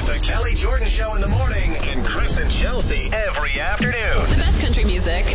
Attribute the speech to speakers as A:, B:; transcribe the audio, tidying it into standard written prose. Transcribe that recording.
A: The Kelly Jordan Show in the morning and Chris and Chelsea every afternoon.
B: The best country music.